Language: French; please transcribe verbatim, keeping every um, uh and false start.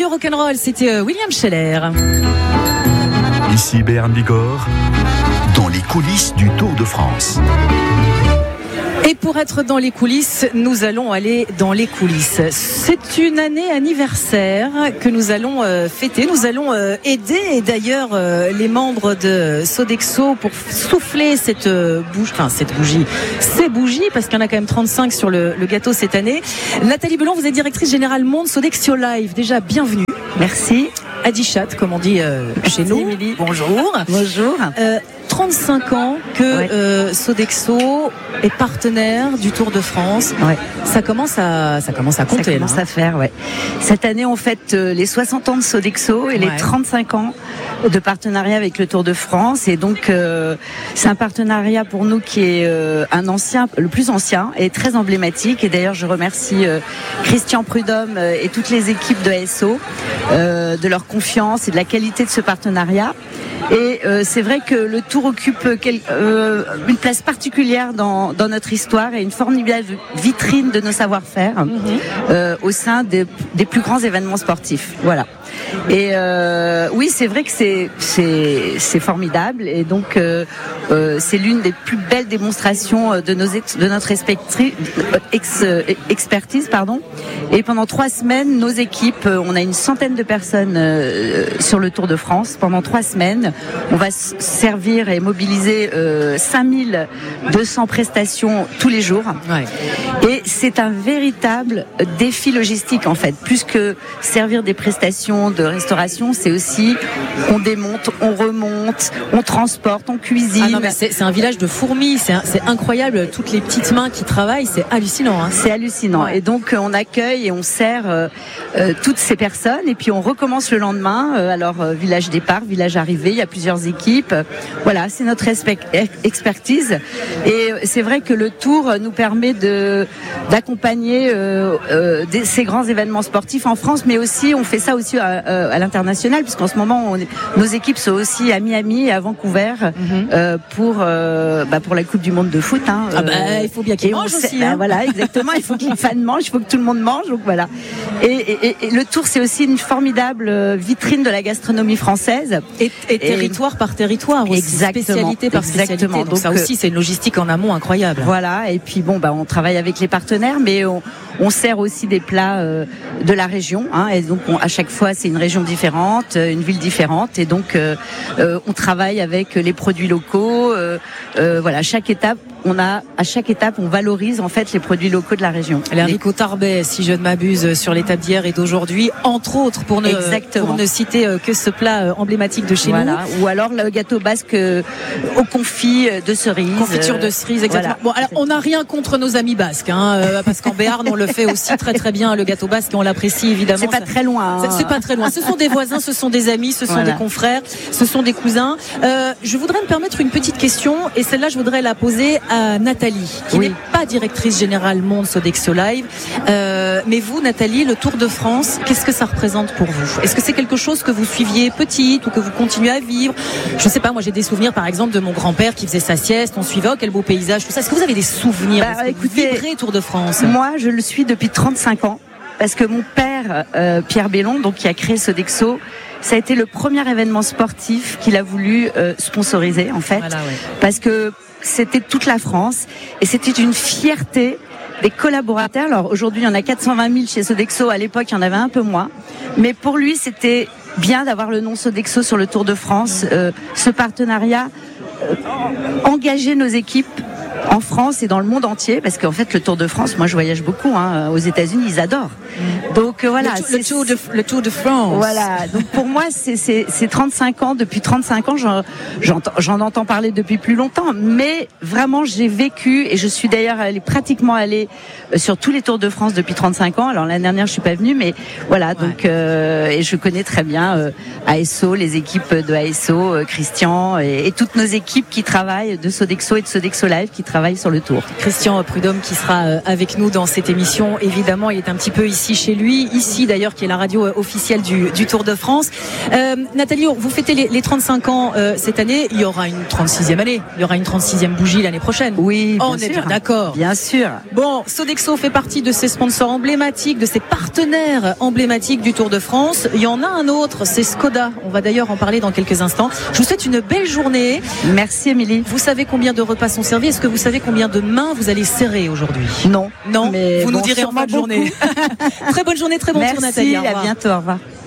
vieux rock'n'roll, c'était William Scheller. Ici Béarn Bigorre, dans les coulisses du Tour de France. Et pour être dans les coulisses, nous allons aller dans les coulisses. C'est une année anniversaire que nous allons euh, fêter. Nous allons euh, aider et d'ailleurs euh, les membres de Sodexo pour souffler cette euh, bougie, enfin cette bougie, ces bougies, parce qu'il y en a quand même trente-cinq sur le, le gâteau cette année. Nathalie Belon, vous êtes directrice générale Monde Sodexo Live. Déjà, bienvenue. Merci. Adichat, comme on dit euh, chez nous. Émilie. Bonjour. Bonjour. Euh, trente-cinq ans que ouais. euh, Sodexo est partenaire du Tour de France. Ouais. Ça commence à ça commence à compter. Ça commence là. à faire, ouais. Cette année, on fête euh, les soixante ans de Sodexo et ouais. les trente-cinq ans de partenariat avec le Tour de France. Et donc, euh, c'est un partenariat pour nous qui est euh, un ancien, le plus ancien et très emblématique. Et d'ailleurs, je remercie euh, Christian Prudhomme euh, et toutes les équipes de A S O euh, de leur confiance et de la qualité de ce partenariat. Et euh, c'est vrai que le Tour occupe quel, euh, une place particulière dans, dans notre histoire et une formidable vitrine de nos savoir-faire mmh. euh, au sein des, des plus grands événements sportifs. Voilà. Et euh, oui, c'est vrai que c'est c'est c'est formidable et donc euh, euh, c'est l'une des plus belles démonstrations de nos ex, de notre expectri, ex, expertise, pardon. Et pendant trois semaines, nos équipes, on a une centaine de personnes euh, sur le Tour de France. Pendant trois semaines, on va servir et mobiliser euh, cinq mille deux cents prestations tous les jours. Ouais. Et c'est un véritable défi logistique en fait, plus que servir des prestations de restauration, c'est aussi on démonte, on remonte, on transporte, on cuisine. Ah non, mais c'est, c'est un village de fourmis, c'est, un, c'est incroyable, toutes les petites mains qui travaillent, c'est hallucinant. Hein. C'est hallucinant. Ouais. Et donc on accueille et on sert euh, euh, toutes ces personnes et puis on recommence le lendemain. Euh, alors euh, village départ, village arrivée, il y a plusieurs équipes. Voilà, c'est notre expertise. Et c'est vrai que le Tour nous permet de d'accompagner euh, euh, des, ces grands événements sportifs en France, mais aussi on fait ça aussi à, à l'international, puisqu'en ce moment on, nos équipes sont aussi à Miami et à Vancouver mm-hmm. euh, pour euh, bah, pour la Coupe du Monde de foot. Hein, ah bah, il faut bien qu'ils mangent aussi. Bah, hein. Voilà, exactement. Il faut que les fans mangent, il faut que tout le monde mange. Donc voilà. Et, et, et le Tour, c'est aussi une formidable vitrine de la gastronomie française. Et, et territoire et, par territoire aussi. Exactement. Spécialité par spécialité. Exactement. Donc, Donc ça aussi, c'est une logistique en amont incroyable. Voilà. Et puis bon, bah on travaille avec les partenaires, mais on, on sert aussi des plats euh, de la région. Hein, et donc on, à chaque fois, c'est une région différente, une ville différente, et donc euh, euh, on travaille avec les produits locaux. Euh, euh, voilà, chaque étape, on a à chaque étape, on valorise en fait les produits locaux de la région. Les haricots Tarbet, si je ne m'abuse, sur l'étape d'hier et d'aujourd'hui, entre autres, pour ne Exactement. pour ne citer que ce plat emblématique de chez voilà. nous. Ou alors le gâteau basque au confit de cerise. Confiture de cerise, exactement. Voilà. Bon, alors on n'a rien contre nos amis basques, hein, parce qu'en Béarn on le fait aussi très très bien le gâteau basque et on l'apprécie évidemment. C'est pas ça, très loin. Hein. C'est pas très loin. Ce sont des voisins, ce sont des amis, ce sont voilà. des confrères, ce sont des cousins. Euh, je voudrais me permettre une petite question et celle-là je voudrais la poser à Nathalie, qui oui. n'est pas directrice générale Monde Sodexo Live. Euh, mais vous, Nathalie, le Tour de France, qu'est-ce que ça représente pour vous ? Est-ce que c'est quelque chose que vous suiviez petite ou que vous continuez à vivre ? Je sais pas, moi j'ai des souvenirs par exemple de mon grand-père qui faisait sa sieste, on suivait, oh quel beau paysage, tout ça. Est-ce que vous avez des souvenirs ? Bah, écoutez, vous vibrez Tour de France ? Moi, je le suis depuis trente-cinq ans parce que mon père, euh, Pierre Bellon, donc qui a créé Sodexo, ça a été le premier événement sportif qu'il a voulu euh, sponsoriser en fait, voilà, ouais. parce que c'était toute la France et c'était une fierté des collaborateurs. Alors aujourd'hui, il y en a quatre cent vingt mille chez Sodexo. À l'époque, il y en avait un peu moins. Mais pour lui, c'était bien d'avoir le nom Sodexo sur le Tour de France. Euh, ce partenariat, euh, engager nos équipes en France et dans le monde entier, parce qu'en fait le Tour de France, moi je voyage beaucoup hein, aux États-Unis, ils adorent. Donc euh, voilà, le, c'est, le, tour de, le Tour de France. Voilà. Donc pour moi, c'est, c'est, c'est trente-cinq ans. Depuis trente-cinq ans, j'en, j'entends, j'en entends parler depuis plus longtemps, mais vraiment j'ai vécu et je suis d'ailleurs allée, pratiquement allée sur tous les Tours de France depuis trente-cinq ans. Alors l'année dernière, je suis pas venue, mais voilà. Ouais. Donc euh, et je connais très bien euh, A S O, les équipes de A S O, euh, Christian et, et toutes nos équipes qui travaillent de Sodexo et de Sodexo Live qui travaillent travaille sur le Tour. Christian Prudhomme qui sera avec nous dans cette émission. Évidemment, il est un petit peu ici chez lui, ici d'ailleurs qui est la radio officielle du, du Tour de France. Euh, Nathalie, vous fêtez les, les trente-cinq ans euh, cette année. Il y aura une trente-sixième année. Il y aura une trente-sixième bougie l'année prochaine. Oui, bien oh, on sûr. est bien d'accord. Bien sûr. Bon, Sodexo fait partie de ces sponsors emblématiques, de ces partenaires emblématiques du Tour de France. Il y en a un autre, c'est Skoda. On va d'ailleurs en parler dans quelques instants. Je vous souhaite une belle journée. Merci Émilie. Vous savez combien de repas sont servis? Est-ce que vous savez combien de mains vous allez serrer aujourd'hui? Non. Non, mais vous bon, nous direz en fin de beaucoup. journée. Très bonne journée, très bon Merci, tour Nathalie. à bientôt, au revoir.